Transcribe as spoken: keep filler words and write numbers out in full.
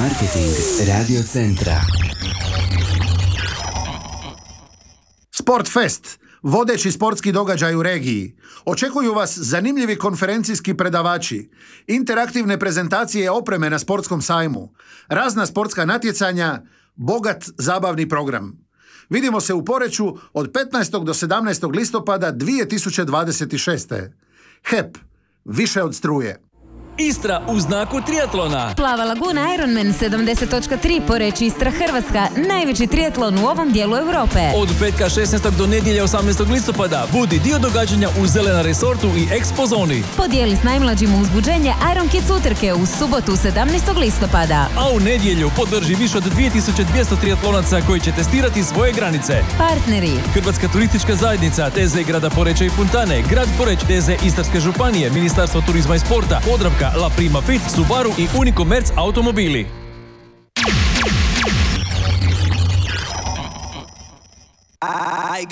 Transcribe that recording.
Marketing Radio Centra. Sportfest, vodeći sportski događaj u regiji. Očekuju vas zanimljivi konferencijski predavači, interaktivne prezentacije opreme na sportskom sajmu, razna sportska natjecanja, bogat zabavni program. Vidimo se u Poreču od petnaestog do sedamnaestog listopada dvije tisuće dvadeset šeste. H E P, više od struje. Istra u znaku triatlona. Plava laguna Ironman sedamdeset tri Poreč, Istra, Hrvatska. Najveći triatlon u ovom dijelu Europe. Od petka šesnaestog do nedjelje osamnaestog listopada budi dio događanja u Zelena Resortu i Expo zoni. Podijeli s najmlađim uzbuđenje Iron Kids utrke u subotu sedamnaestog listopada. A u nedjelju podrži više od dvije tisuće dvjesto triatlonaca koji će testirati svoje granice. Partneri: Hrvatska turistička zajednica, T Z grada Poreča i Funtane, grad Poreć, T Z Istarske županije, Ministarstvo turizma i sporta, Podravka, La Prima Fit, Subaru i Unicommerc automobili.